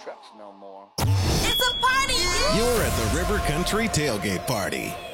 trucks no more. It's a party! You're at the River Country Tailgate Party.